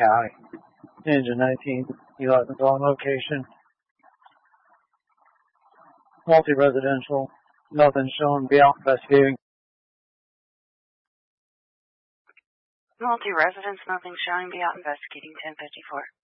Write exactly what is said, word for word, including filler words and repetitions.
County. Ninja nineteen eleven on location. Multi-residential. Nothing shown. Be out investigating. Multi-residence, nothing showing. Be out investigating. ten fifty-four.